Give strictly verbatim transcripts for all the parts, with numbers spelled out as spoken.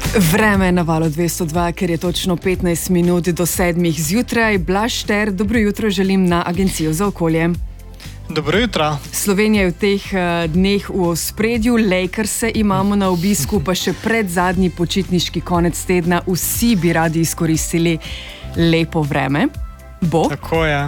Vreme na valu dvesto dva, ker je točno petnajst minut do sedmih zjutraj. Blaž Šter, dobro jutro želim na Agencijo za okolje. Dobro jutro. Slovenija je v teh uh, dneh v ospredju, Lakerse imamo na obisku, pa še pred zadnji počitniški konec tedna. Vsi bi radi izkoristili lepo vreme. Bo? Tako je.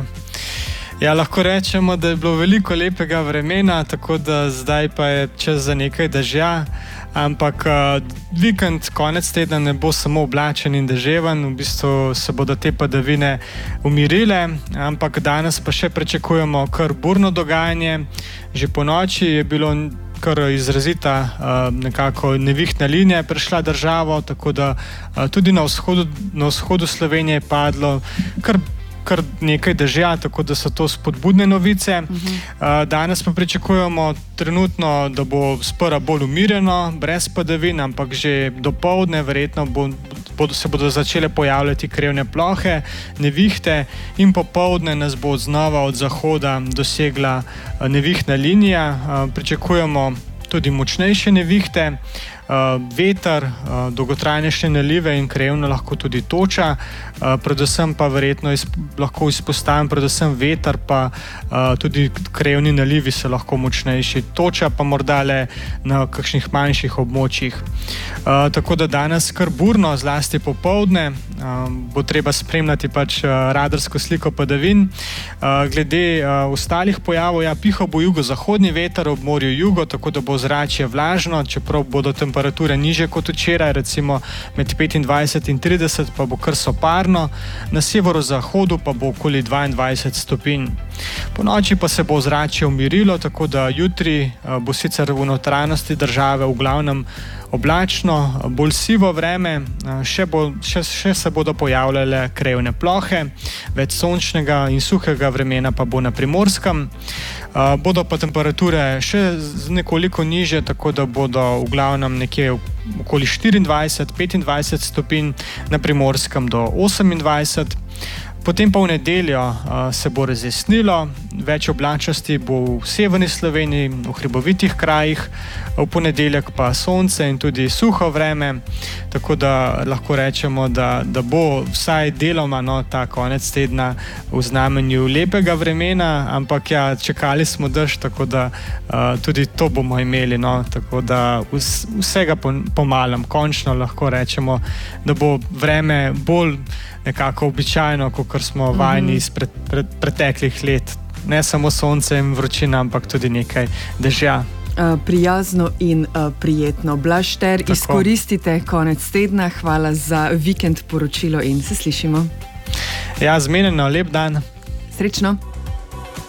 Ja, lahko rečemo, da je bilo veliko lepega vremena, tako da zdaj pa je čas za nekaj dežja. Ampak uh, vikend, konec tedna ne bo samo oblačen in deževen, v bistvu se bodo te padavine umirile, ampak danes pa še pričakujemo kar burno dogajanje. Že po noči je bilo kar izrazita uh, nekako nevihtna linija prišla državo, tako da uh, tudi na vzhodu, na vzhodu Slovenije je padlo kar kar nekaj dežja, tako da so to spodbudne novice. Uh-huh. Uh, danes pa pričakujemo trenutno, da bo sprva bolj umirjeno, brez padavin, ampak že dopoldne verjetno bo, bodo, se bodo začele pojavljati krevne plohe, nevihte in popoldne nas bo znova od zahoda dosegla uh, nevihtna linija. Uh, pričakujemo tudi močnejše nevihte, uh, veter, uh, dolgotrajnejše nalive in krajevno lahko tudi toča. Uh, predvsem pa verjetno izp lahko izpostavim predvsem veter, pa uh, tudi krajevni nalivi so lahko močnejši. Toča pa morda le na kakšnih manjših območjih. Uh, tako da danes kar burno, zlasti popoldne, uh, bo treba spremljati pač uh, radarsko sliko padavin. Uh, glede uh, ostalih pojavov, ja, pihal bo jugozahodni veter ob morju jugo, tako da bo zračje vlažno, čeprav bodo temperature nižje kot včeraj, recimo med petindvajset in trideset, pa bo kar soparno, na severozahodu pa bo okoli dvaindvajset stopinj. Po noči pa se bo zračje umirilo, tako da jutri bo sicer v notranjosti države v glavnem oblačno, bolj sivo vreme, še, bo, še, še se bodo pojavljale krajevne plohe, več sončnega in suhega vremena pa bo na Primorskem. Uh, bodo pa temperature še nekoliko nižje, tako da bodo v glavnem nekje okoli štiriindvajset do petindvajset stopinj, na Primorskem do osemindvajset. Potem pa v nedeljo uh, se bo razjasnilo, več oblačnosti bo v severni Sloveniji, v hribovitih krajih, v ponedeljek pa sonce in tudi suho vreme, tako da lahko rečemo, da, da bo vsaj deloma no, ta konec tedna v znamenju lepega vremena, ampak ja, čakali smo dež, tako da uh, tudi to bomo imeli, no, tako da vs, vsega po, po malem, končno lahko rečemo, da bo vreme bolj nekako običajno, kot smo vajeni iz pred, pred, preteklih let. Ne samo sonce in vročina, ampak tudi nekaj dežja. Uh, prijazno in uh, prijetno. Blaž Šter, izkoristite konec tedna. Hvala za vikend poročilo in se slišimo. Ja, zmenjeno, lep dan. Srečno.